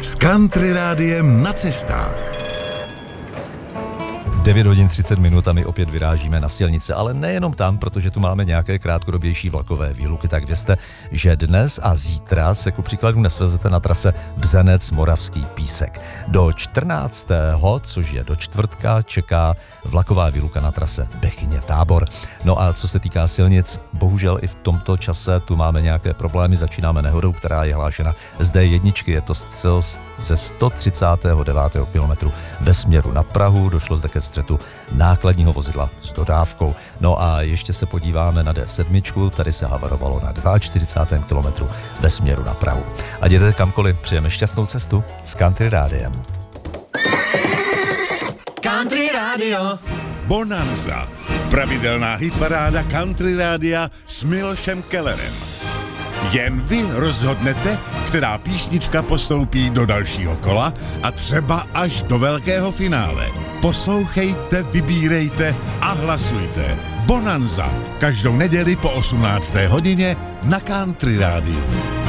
S Country Rádiem na cestách. 9 hodin 30 minut a my opět vyrážíme na silnice, ale nejenom tam, protože tu máme nějaké krátkodobější vlakové výluky, tak vězte, že dnes a zítra se ku příkladu nesvezete na trase Bzenec-Moravský Písek. Do 14. což je do čtvrtka, čeká vlaková výluka na trase Bechyně-Tábor. No a co se týká silnic, bohužel i v tomto čase tu máme nějaké problémy, začínáme nehodou, která je hlášena z D1, je to ze 139. kilometru ve směru na Prahu, došlo zde ke střetu nákladního vozidla s dodávkou. No a ještě se podíváme na D7, tady se havarovalo na 42. kilometru ve směru na Prahu. A jdete kamkoliv, přejeme šťastnou cestu s Country Rádiem. Country Radio Bonanza. Pravidelná hitparáda Country Rádia s Milošem Kellerem. Jen vy rozhodnete, která písnička postoupí do dalšího kola a třeba až do velkého finále. Poslouchejte, vybírejte a hlasujte. Bonanza. Každou neděli po 18. hodině na Country Rádiu.